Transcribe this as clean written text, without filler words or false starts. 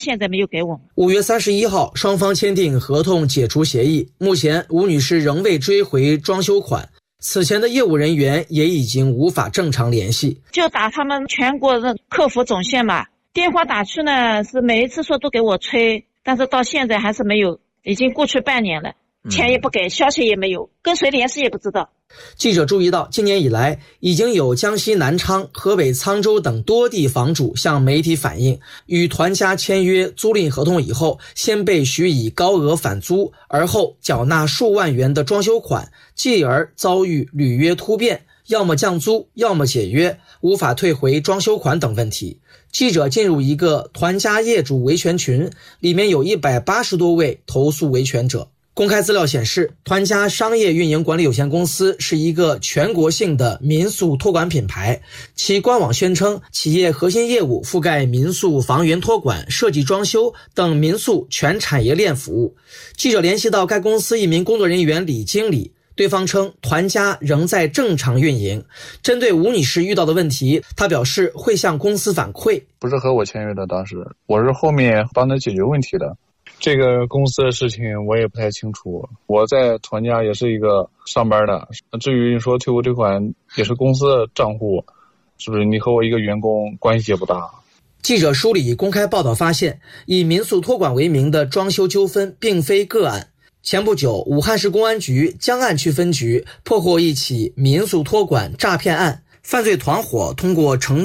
现在没有给我。 5月31号，双方签订合同解除协议。目前，吴女士仍未追回装修款，此前的业务人员也已经无法正常联系。 就打他们全国的客服总线嘛，电话打去呢，是每一次说都给我催，但是到现在还是没有，已经过去半年了，钱也不给，消息也没有，跟谁联系也不知道。 记者注意到，今年以来，已经有江西南昌、河北沧州等多地房主向媒体反映，与团家签约租赁合同以后，先被许以高额返租，而后缴纳数万元的装修款，继而遭遇履约突变，要么降租，要么解约，无法退回装修款等问题。记者进入一个团家业主维权群，里面有180多位投诉维权者。公开资料显示，团家商业运营管理有限公司是一个全国性的民宿托管品牌，其官网宣称企业核心业务覆盖民宿房源托管、设计装修等民宿全产业链服务。记者联系到该公司一名工作人员李经理，对方称团家仍在正常运营。针对吴女士遇到的问题，她表示会向公司反馈。 不是和我签约的，当时我是后面帮他解决问题的。这个公司的事情我也不太清楚，我在团家也是一个上班的。至于说退回这款也是公司的账户，是不是你和我一个员工关系也不大。 记者梳理公开报道发现，以民宿托管为名的装修纠纷并非个案。前不久，武汉市公安局江岸区分局破获一起民宿托管诈骗案，犯罪团伙通过承诺